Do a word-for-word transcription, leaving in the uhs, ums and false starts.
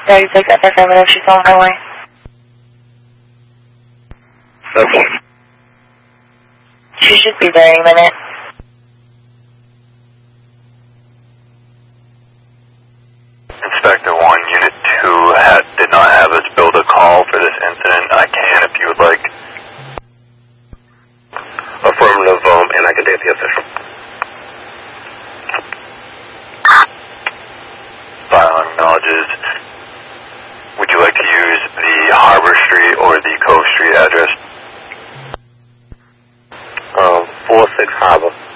Yeah, you take that affirmative. She's on her way. Okay. She should be there any minute. Inspector one, Unit two had, did not have us build a call for this incident. I can if you would like. Affirmative, um, and I can date the official. File acknowledges. Would you like to use the Harbor Street or the Cove Street address? Um, four six Harbor.